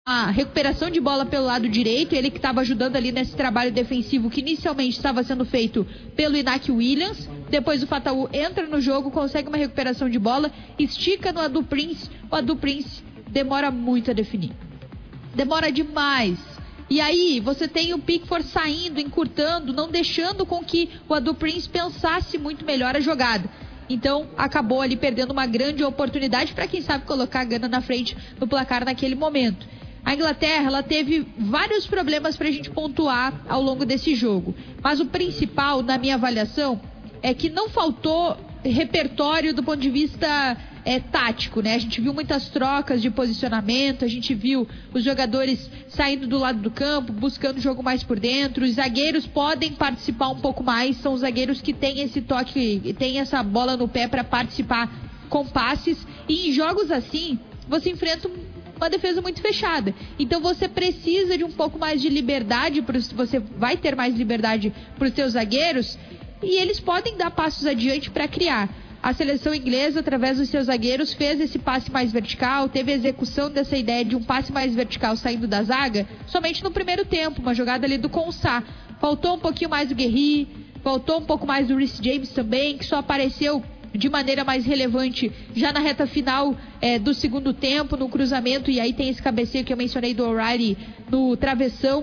a recuperação de bola pelo lado direito, ele que estava ajudando ali nesse trabalho defensivo que inicialmente estava sendo feito pelo Inaki Williams. Depois o Fatawu entra no jogo, consegue uma recuperação de bola, estica no Adu Prince. O Adu Prince demora muito a definir. Demora demais. E aí você tem o Pickford saindo, encurtando, não deixando com que o Adu Prince pensasse muito melhor a jogada. Então acabou ali perdendo uma grande oportunidade para quem sabe colocar a Gana na frente no placar naquele momento. A Inglaterra, ela teve vários problemas para a gente pontuar ao longo desse jogo. Mas o principal, na minha avaliação, é que não faltou repertório do ponto de vista tático, né? A gente viu muitas trocas de posicionamento, a gente viu os jogadores saindo do lado do campo, buscando o jogo mais por dentro. Os zagueiros podem participar um pouco mais, são os zagueiros que têm esse toque, têm essa bola no pé para participar com passes. E em jogos assim, você enfrenta uma defesa muito fechada. Então você precisa de um pouco mais de liberdade, você vai ter mais liberdade para os seus zagueiros, e eles podem dar passos adiante para criar. A seleção inglesa, através dos seus zagueiros, fez esse passe mais vertical, teve a execução dessa ideia de um passe mais vertical saindo da zaga somente no primeiro tempo, uma jogada ali do Konsa. Faltou um pouquinho mais do Guerri, faltou um pouco mais do Reece James também, que só apareceu de maneira mais relevante já na reta final do segundo tempo, no cruzamento, e aí tem esse cabeceio que eu mencionei do O'Reilly no travessão.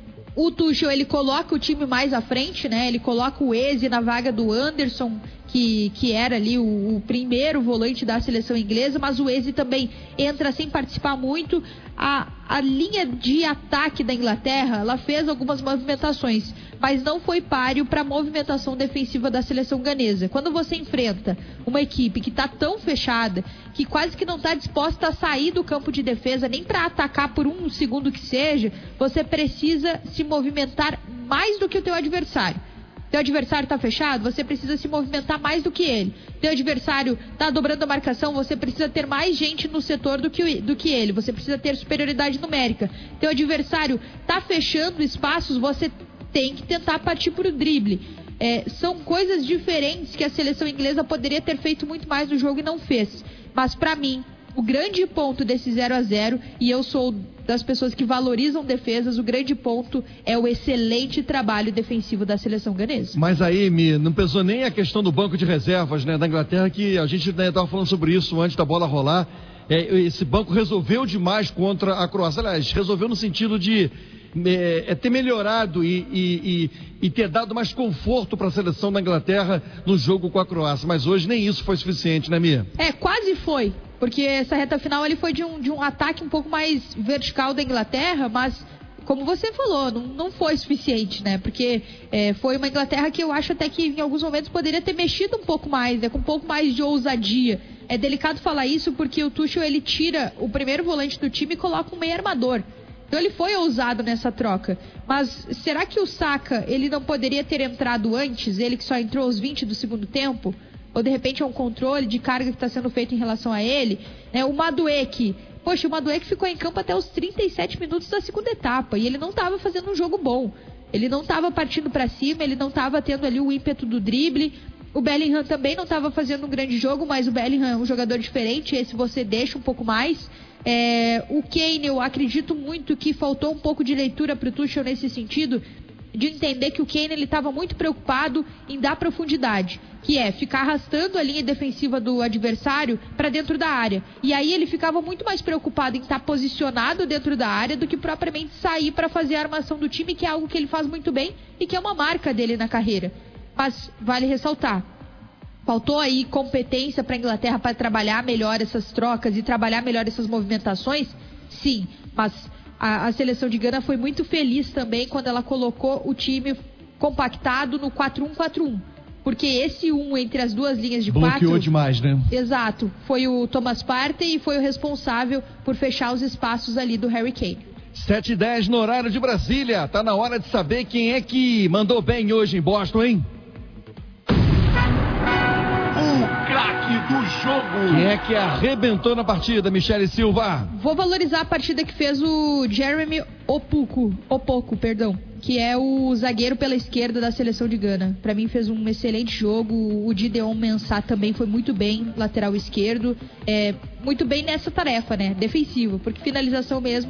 O Tuchel, ele coloca o time mais à frente, né? Ele coloca o Eze na vaga do Anderson, que era ali o primeiro volante da seleção inglesa, mas o Eze também entra sem participar muito. A linha de ataque da Inglaterra, ela fez algumas movimentações, mas não foi páreo para a movimentação defensiva da seleção ganesa. Quando você enfrenta uma equipe que está tão fechada, que quase que não está disposta a sair do campo de defesa, nem para atacar por um segundo que seja, você precisa se movimentar mais do que o teu adversário. Teu adversário está fechado, você precisa se movimentar mais do que ele. Teu adversário está dobrando a marcação, você precisa ter mais gente no setor do que ele. Você precisa ter superioridade numérica. Teu adversário está fechando espaços, você tem que tentar partir para o drible. São coisas diferentes que a seleção inglesa poderia ter feito muito mais no jogo e não fez. Mas para mim, o grande ponto desse 0-0, e eu sou das pessoas que valorizam defesas, o grande ponto é o excelente trabalho defensivo da seleção ganesa. Mas aí, Mi, não pensou nem a questão do banco de reservas, né, da Inglaterra, que a gente estava falando sobre isso antes da bola rolar. Esse banco resolveu demais contra a Croácia. Aliás, resolveu no sentido de ter melhorado e ter dado mais conforto para a seleção da Inglaterra no jogo com a Croácia. Mas hoje nem isso foi suficiente, né, Mia? Quase foi. Porque essa reta final ele foi de um ataque um pouco mais vertical da Inglaterra, mas, como você falou, não foi suficiente, né? Porque foi uma Inglaterra que eu acho até que em alguns momentos poderia ter mexido um pouco mais, com um pouco mais de ousadia. É delicado falar isso porque o Tuchel, ele tira o primeiro volante do time e coloca um meio armador. Então ele foi ousado nessa troca. Mas será que o Saka, ele não poderia ter entrado antes? Ele que só entrou aos 20 do segundo tempo? Ou de repente é um controle de carga que está sendo feito em relação a ele? O Madueke, o Madueke ficou em campo até os 37 minutos da segunda etapa e ele não estava fazendo um jogo bom. Ele não estava partindo para cima, ele não estava tendo ali o ímpeto do drible. O Bellingham também não estava fazendo um grande jogo, mas o Bellingham é um jogador diferente, esse você deixa um pouco mais. O Kane, eu acredito muito que faltou um pouco de leitura para o Tuchel nesse sentido, de entender que o Kane ele estava muito preocupado em dar profundidade, que é ficar arrastando a linha defensiva do adversário para dentro da área. E aí ele ficava muito mais preocupado em estar posicionado dentro da área do que propriamente sair para fazer a armação do time, que é algo que ele faz muito bem e que é uma marca dele na carreira. Mas vale ressaltar, faltou aí competência para a Inglaterra para trabalhar melhor essas trocas e trabalhar melhor essas movimentações? Sim, mas a seleção de Gana foi muito feliz também quando ela colocou o time compactado no 4-1-4-1. Porque esse entre as duas linhas de quatro... Bloqueou demais, né? Exato. Foi o Thomas Partey e foi o responsável por fechar os espaços ali do Harry Kane. 7h10 no horário de Brasília. Tá na hora de saber quem é que mandou bem hoje em Boston, hein? O craque do jogo. Quem é que arrebentou na partida, Michele Silva? Vou valorizar a partida que fez o Jeremy Opoku, que é o zagueiro pela esquerda da seleção de Gana. Para mim fez um excelente jogo. O Gideon Mensah também foi muito bem, lateral esquerdo. Muito bem nessa tarefa, né? Defensiva, porque finalização mesmo